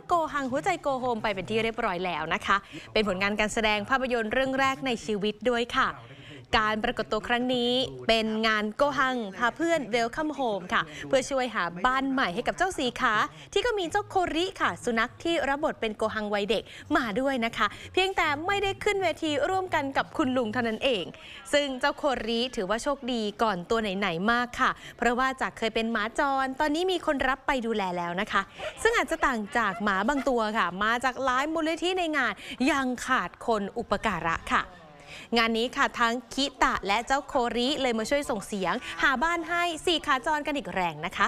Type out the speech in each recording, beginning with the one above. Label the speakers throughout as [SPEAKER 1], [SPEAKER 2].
[SPEAKER 1] โกฮังหัวใจโกโฮมไปเป็นที่เรียบร้อยแล้วนะคะเป็นผลงานการแสดงภาพยนตร์เรื่องแรกในชีวิตด้วยค่ะการปรากฏตัวครั้งนี้เป็นงานโกฮังพาเพื่อนเวลคัมโฮมค่ะเพื่อช่วยหาบ้านใหม่ให้กับเจ้าสีขาที่ก็มีเจ้าโคริค่ะสุนัขที่รับบทเป็นโกฮังวัยเด็กมาด้วยนะคะเพียงแต่ไม่ได้ขึ้นเวทีร่วมกันกับคุณลุงเท่านั้นเองซึ่งเจ้าโคริถือว่าโชคดีก่อนตัวไหนๆมากค่ะเพราะว่าจากเคยเป็นหมาจรตอนนี้มีคนรับไปดูแลแล้วนะคะซึ่งอาจจะต่างจากหมาบางตัวค่ะมาจากหลายมูลนิธิในงานยังขาดคนอุปการะค่ะงานนี้ค่ะทั้งคิตะและเจ้าโคริเลยมาช่วยส่งเสียงหาบ้านให้4ขาจรกันอีกแรงนะคะ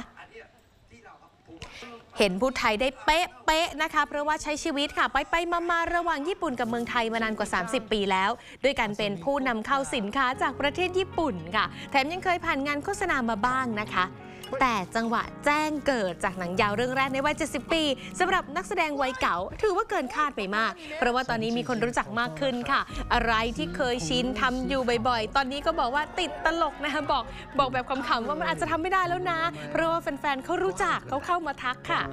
[SPEAKER 1] เห็นพูดไทยได้เป๊ะๆนะคะเพราะว่าใช้ชีวิตค่ะไปมาระหว่างญี่ปุ่นกับเมืองไทยมานานกว่า30 ปีแล้วด้วยการเป็นผู้นำเข้าสินค้าจากประเทศญี่ปุ่นค่ะแถมยังเคยผ่านงานโฆษณามาบ้างนะคะแต่จังหวะแจ้งเกิดจากหนังยาวเรื่องแรกในวัย70 ปีสำหรับนักแสดงวัยเก่าถือว่าเกินคาดไปมากเพราะว่าตอนนี้มีคนรู้จักมากขึ้นค่ะอะไรที่เคยชินทำอยู่บ่อยๆตอนนี้ก็บอกว่าติดตลกนะคะบอกแบบขำๆว่ามันอาจจะทำไม่ได้แล้วนะเพราะว่าแฟนๆเขารู้จักเขาเข้ามาทักค่ะ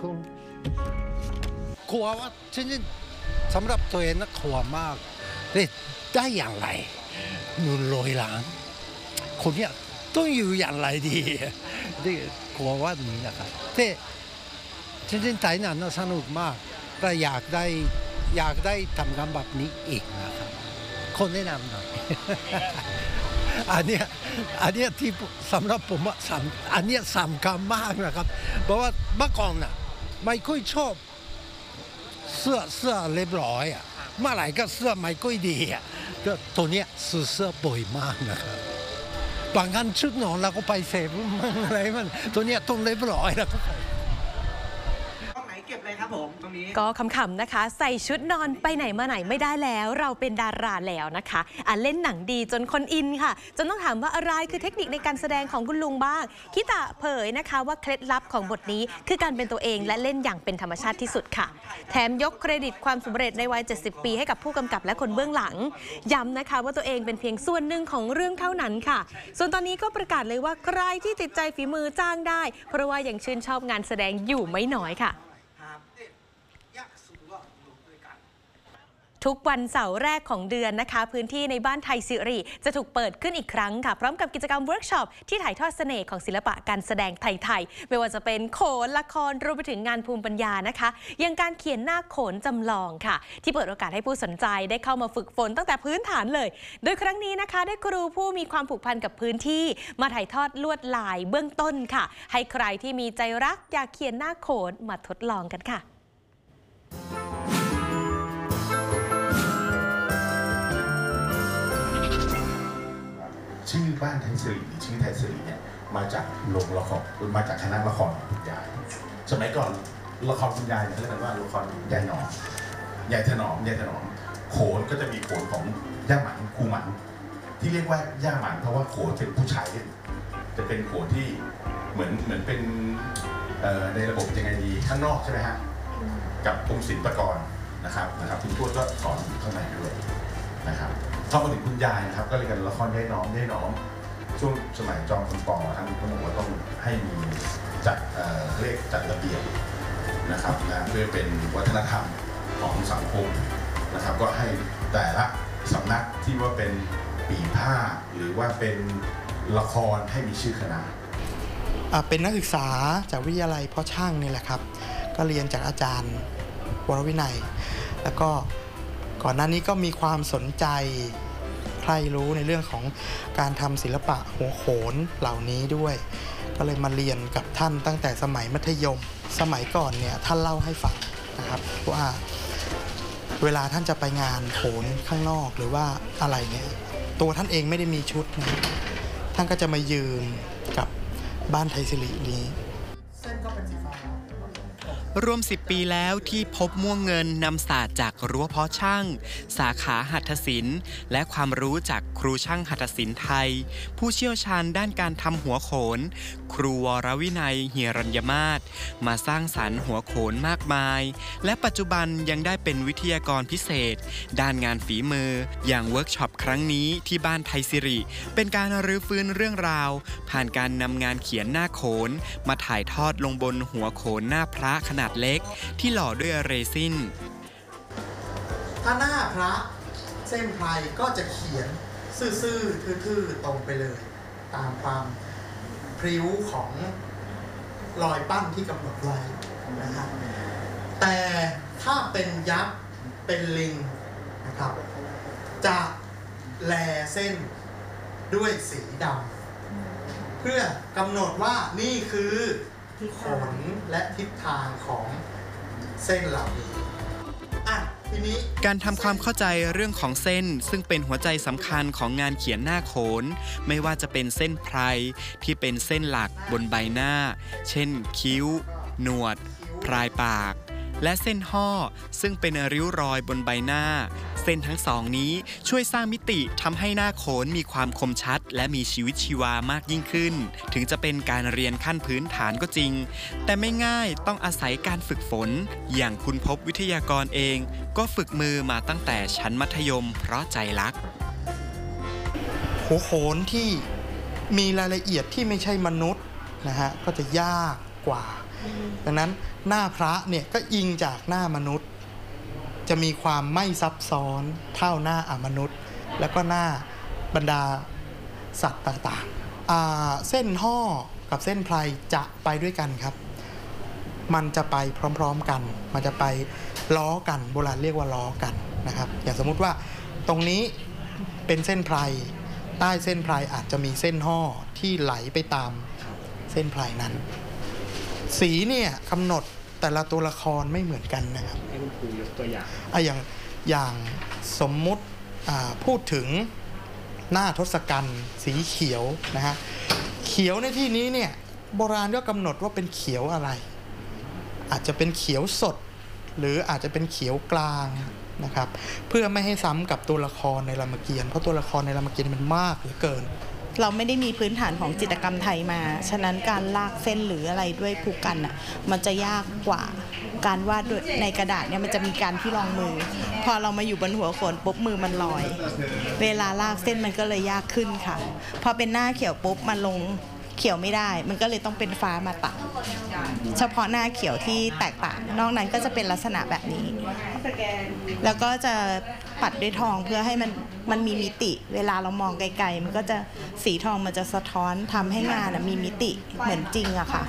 [SPEAKER 2] กลัวว่าจริงๆสำหรับตัวเองนะกลัวมากได้อย่างไรหนุนลอยหลังคนเนี้ยต้องอยู่อย่างไรดีนี่กลัวว่านี้นะครับที่จริงๆไทยนั้นสนุกมากแต่อยากได้ทำงานแบบนี้อีกนะครับคนแนะนำหน่อยอันเนี้ยที่สำหรับผมว่าอันเนี้ยสำคัญมากนะครับเพราะว่าเมื่อก่อนน่ะไม่ค่อยชอบเสื้อเรียบร้อยอ่ะเมื่อไหร่ก็เสื้อไม่ค่อยดีอ่ะตัวเนี้ยซื้อเสื้อบ่อยมากนะครับบางครั้งชุดนอนเราก็ไปเสพมันอะไรมันตัวเนี้ยต้องเรียบร้อยแล้วก็
[SPEAKER 3] เก็บเลยครับผมตรงนี้
[SPEAKER 1] ก็ขำๆนะคะใส่ชุดนอนไปไหนมาไหนไม่ได้แล้วเราเป็นดาราแล้วนะคะเล่นหนังดีจนคนอินค่ะจนต้องถามว่าอะไรคือเทคนิคในการแสดงของคุณลุงบ้างคิตะเผยนะคะว่าเคล็ดลับของบทนี้คือการเป็นตัวเองและเล่นอย่างเป็นธรรมชาติที่สุดค่ะแถมยกเครดิตความสำเร็จในวัย70 ปีให้กับผู้กำกับและคนเบื้องหลังย้ำนะคะว่าตัวเองเป็นเพียงส่วนหนึ่งของเรื่องเท่านั้นค่ะส่วนตอนนี้ก็ประกาศเลยว่าใครที่ติดใจฝีมือจ้างได้เพราะว่ายังชื่นชอบงานแสดงอยู่ไม่น้อยค่ะทุกวันเสาร์แรกของเดือนนะคะพื้นที่ในบ้านไทยสิริจะถูกเปิดขึ้นอีกครั้งค่ะพร้อมกับกิจกรรมเวิร์กช็อปที่ถ่ายทอดเสน่ห์ของศิลปะการแสดงไทยไม่ว่าจะเป็นโขนละครรวมไปถึงงานภูมิปัญญานะคะยังการเขียนหน้าโขนจำลองค่ะที่เปิดโอกาสให้ผู้สนใจได้เข้ามาฝึกฝนตั้งแต่พื้นฐานเลยโดยครั้งนี้นะคะได้ครูผู้มีความผูกพันกับพื้นที่มาถ่ายทอดลวดลายเบื้องต้นค่ะให้ใครที่มีใจรักอยากเขียนหน้าโขนมาทดลองกันค่ะ
[SPEAKER 4] ชื่อบ้านไทยสิริหรือชื่อไทยสิริเนี่ยมาจากโรงละครมาจากคณะละครคุณยายสมัยก่อนละครคุณยายเนี่ยเรียกกันว่าละครยายหนอมยายถนอมโขนก็จะมีโขนของย่าหมันครูหมันที่เรียกว่าย่าหมันเพราะว่าโขนเป็นผู้ชายเล่นจะเป็นโขนที่เหมือนเป็นในระบบยังไงดีข้างนอกใช่ไหมฮะกับกรมศิลปากรนะครับคุณทวดก็สอนข้างในด้วยนะครับเข้ามาถึงคุณยายนะครับก็เลยกันละครยายน้องช่วงสมัยจอมพลป.ท่านก็บอกว่าต้องให้มีจัดเรียกจัดระเบียบนะครับนะเพื่อเป็นวัฒนธรรมของสังคมนะครับก็ให้แต่ละสำนักที่ว่าเป็นปีผ้าหรือว่าเป็นละครให้มีชื่อคณะ
[SPEAKER 5] เป็นนักศึกษาจากวิทยาลัยพ่อช่างนี่แหละครับก็เรียนจากอาจารย์วรวินัยแล้วก็ก่อนหน้านี้ก็มีความสนใจใครรู้ในเรื่องของการทำศิลปะหัวโขนเหล่านี้ด้วยก็เลยมาเรียนกับท่านตั้งแต่สมัยมัธยมสมัยก่อนเนี่ยท่านเล่าให้ฟังนะครับว่าเวลาท่านจะไปงานโขนข้างนอกหรือว่าอะไรเนี่ยตัวท่านเองไม่ได้มีชุดนะท่านก็จะมายืนกับบ้านไทยสิรินี้
[SPEAKER 6] รวม10 ปีแล้วที่พบม่วงเงินนำศาสตร์จากรั้วเพาะช่างสาขาหัตถศิลป์และความรู้จากครูช่างหัตถศิลป์ไทยผู้เชี่ยวชาญด้านการทำหัวโขนครูวรวินัยเฮียรัญมาศมาสร้างสรรค์หัวโขนมากมายและปัจจุบันยังได้เป็นวิทยากรพิเศษด้านงานฝีมืออย่างเวิร์กช็อปครั้งนี้ที่บ้านไทยสิริเป็นการรื้อฟื้นเรื่องราวผ่านการนำงานเขียนหน้าโขนมาถ่ายทอดลงบนหัวโขนหน้าพระขนาดนาดเล็กที่หล่อด้วยเรซิน
[SPEAKER 5] ถ้าหน้าพระเส้นไพรก็จะเขียนซื่อๆทื่อๆตรงไปเลย ตามความพริ้วของรอยปั้นที่กำหนดไว้นะครับแต่ถ้าเป็นยักษ์เป็นลิงนะครับจะแลเส้นด้วยสีดำเพื่อกำหนดว่านี่คือขนและทิศทางของเส้นเหล่านี้ทีนี้
[SPEAKER 6] การทำความเข้าใจเรื่องของเส้นซึ่งเป็นหัวใจสำคัญของงานเขียนหน้าโขนไม่ว่าจะเป็นเส้นไพรที่เป็นเส้นหลักบนใบหน้าเช่นคิ้วหนวดปลายปากและเส้นห่อซึ่งเป็นริ้วรอยบนใบหน้าเส้นทั้งสองนี้ช่วยสร้างมิติทำให้หน้าโขนมีความคมชัดและมีชีวิตชีวามากยิ่งขึ้นถึงจะเป็นการเรียนขั้นพื้นฐานก็จริงแต่ไม่ง่ายต้องอาศัยการฝึกฝนอย่างคุณพบวิทยากรเองก็ฝึกมือมาตั้งแต่ชั้นมัธยมเพราะใจรัก
[SPEAKER 5] หัวโขนที่มีรายละเอียดที่ไม่ใช่มนุษย์นะฮะก็จะยากกว่าดังนั้นหน้าพระเนี่ยก็อิงจากหน้ามนุษย์จะมีความไม่ซับซ้อนเท่าหน้าอมนุษย์แล้วก็หน้าบรรดาสัตว์ต่างๆเส้นห่อกับเส้นไพรจะไปด้วยกันครับมันจะไปพร้อมๆกันมันจะไปล้อกันโบราณเรียกว่าล้อกันนะครับอย่างสมมุติว่าตรงนี้เป็นเส้นไพรใต้เส้นไพรอาจจะมีเส้นห่อที่ไหลไปตามเส้นไพรนั้นสีเนี่ยกำหนดแต่ละตัวละครไม่เหมือนกันนะครับให้คุณครูยกตัวอย่างสมมุติพูดถึงหน้าทศกัณฐ์สีเขียวนะฮะเขียวในที่นี้เนี่ยโบราณก็กำหนดว่าเป็นเขียวอะไรอาจจะเป็นเขียวสดหรืออาจจะเป็นเขียวกลางนะครับเพื่อไม่ให้ซ้ำกับตัวละครในรามเกียรติ์เพราะตัวละครในรามเกียรติ์มันมากเหลือเกิน
[SPEAKER 7] เราไม่ได้มีพื้นฐานของจิตรกรรมไทยมาฉะนั้นการลากเส้นหรืออะไรด้วยผูกกันอ่ะมันจะยากกว่าการวาดด้วยในกระดาษเนี่ยมันจะมีการที่รองมือพอเรามาอยู่บนหัวโขนปุ๊บมือมันลอยเวลาลากเส้นมันก็เลยยากขึ้นค่ะพอเป็นหน้าเขียวปุ๊บมันลงเขียวไม่ได้มันก็เลยต้องเป็นฟ้ามาตัดเฉพาะหน้าเขียวที่แตกต่างนอกนั้นก็จะเป็นลักษณะแบบนี้แล้วก็จะปัดด้วยทองเพื่อให้มันมีมิติเวลาเรามองไกลๆมันก็จะสีทองมันจะสะท้อนทำให้งานมีมิติเหมือนจริงอะค่ะ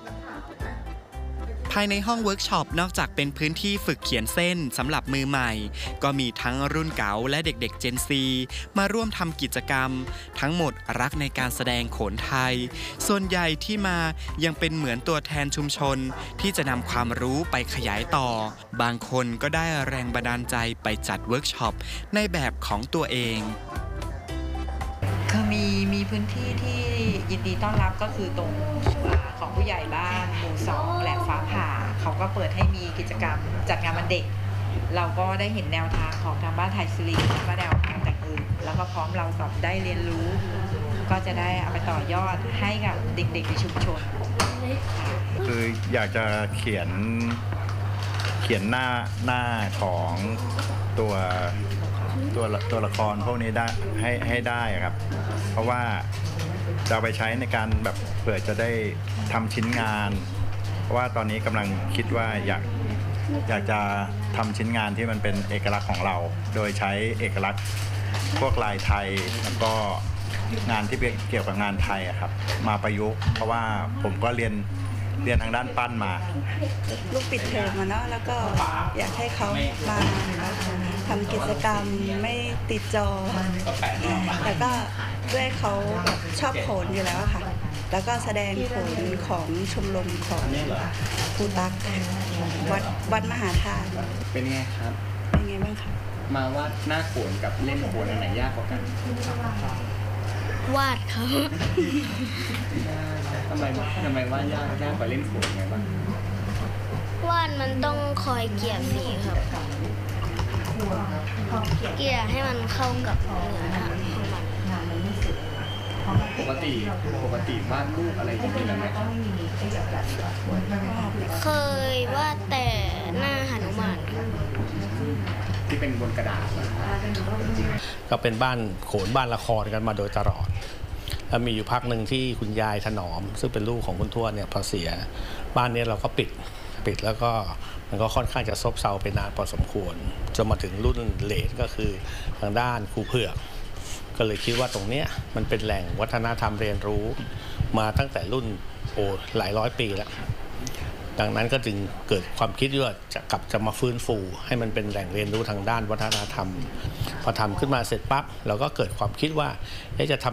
[SPEAKER 6] ภายในห้องเวิร์กช็อปนอกจากเป็นพื้นที่ฝึกเขียนเส้นสำหรับมือใหม่ก็มีทั้งรุ่นเก๋าและเด็กๆ Gen Z มาร่วมทำกิจกรรมทั้งหมดรักในการแสดงโขนไทยส่วนใหญ่ที่มายังเป็นเหมือนตัวแทนชุมชนที่จะนำความรู้ไปขยายต่อบางคนก็ได้แรงบันดาลใจไปจัดเวิร์กช็อปในแบบของตัวเอง
[SPEAKER 8] คือมีพื้นที่ที่ยินดีต้อนรับก็คือตรงของผู้ใหญ่บ้านหมู่2แหลมฟ้าผ่าเขาก็เปิดให้มีกิจกรรมจัดงานวันเด็กเราก็ได้เห็นแนวทางของทางบ้านไทยศิริแล้วก็แนวทางแต่อื่นแล้วก็พร้อมเรากับได้เรียนรู้ก็จะได้เอาไปต่อยอดให้กับเด็กๆในชุมชน
[SPEAKER 9] คืออยากจะเขียนหน้าของตัวละครพวกนี้ได้ให้ได้ครับเพราะว่าจะไปใช้ในการแบบเผื่อจะได้ทำชิ้นงานเพราะว่าตอนนี้กำลังคิดว่าอยากจะทำชิ้นงานที่มันเป็นเอกลักษณ์ของเราโดยใช้เอกลักษณ์พวกลายไทยแล้วก็งานที่เกี่ยวกับงานไทยครับมาประยุกต์เพราะว่าผมก็เรียนทางด้านปั้นมา
[SPEAKER 10] ลูกปิดเทอมมาเนาะแล้วก็อยากให้เขามาทำกิจกรรมไม่ติดจอแล้วก็ด้วยเขาชอบโขนอยู่แล้วค่ะแล้วก็แสดงโขนของชมรมของภูตักวัดมหาธาตุ
[SPEAKER 6] เป็นไงครับ
[SPEAKER 10] เป็นไงบ้างคะ
[SPEAKER 6] มาวาดหน้าโขนกับเล่นโขนอันไหนยากกว่ากัน
[SPEAKER 11] วาดครับ
[SPEAKER 6] ทำไมวาดยากกว่าเล่นโขนไงบ้าง
[SPEAKER 11] วาดมันต้องคอยเกลี่ยสีครับเกลี่ยให้มันเข้ากับเนื้อของมัน
[SPEAKER 6] ปกติวาดรูปอะไรอย่างนี้ไหม
[SPEAKER 11] เคยวาดแต่หน้าหนุมาน
[SPEAKER 6] ที่เป็นบนกระดาษ
[SPEAKER 12] ก็เป็นบ้านโขนบ้านละครกันมาโดยตลอดแล้วมีอยู่พักหนึ่งที่คุณยายถนอมซึ่งเป็นลูกของคุณทวดเนี่ยพอเสียบ้านนี้เราก็ปิดปิดแล้วก็มันก็ค่อนข้างจะซบเซาไปนานพอสมควรจนมาถึงรุ่นเลทก็คือทางด้านครูเผือกก็เลยคิดว่าตรงเนี้ยมันเป็นแหล่งวัฒนธรรมเรียนรู้มาตั้งแต่รุ่นหลายร้อยปีแล้วดังนั้นก็จึงเกิดความคิดว่าจะมาฟื้นฟูให้มันเป็นแหล่งเรียนรู้ทางด้านวัฒนธรรมพอทำขึ้นมาเสร็จปั๊บเราก็เกิดความคิดว่าจะท